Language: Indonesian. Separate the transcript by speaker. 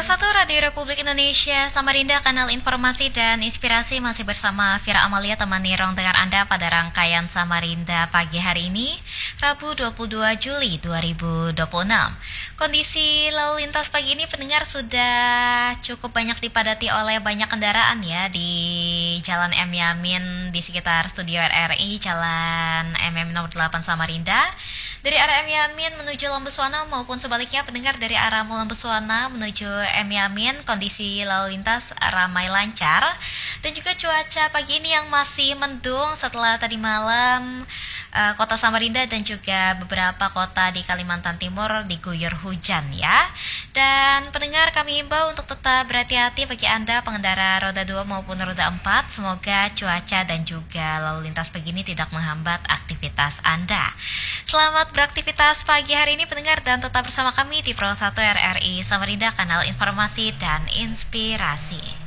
Speaker 1: Satu Radio Republik Indonesia, Samarinda, kanal informasi dan inspirasi, masih bersama Vira Amalia temani rong dengan Anda pada rangkaian Samarinda pagi hari ini, Rabu 22 Juli 2026. Kondisi lalu lintas pagi ini pendengar sudah cukup banyak dipadati oleh banyak kendaraan ya di Jalan M Yamin di sekitar Studio RRI, Jalan MM nomor 8 Samarinda. Dari arah M Yamin menuju Lembuswana maupun sebaliknya pendengar dari arah Lembuswana menuju M Yamin, kondisi lalu lintas ramai lancar. Dan juga cuaca pagi ini yang masih mendung setelah tadi malam kota Samarinda dan juga beberapa kota di Kalimantan Timur diguyur hujan ya. Dan pendengar, kami himbau untuk tetap berhati-hati bagi Anda pengendara roda 2 maupun roda 4. Semoga cuaca dan juga lalu lintas pagi ini tidak menghambat aktivitas Anda. Selamat beraktivitas pagi hari ini pendengar, dan tetap bersama kami di Pro 1 RRI Samarinda, kanal informasi dan inspirasi.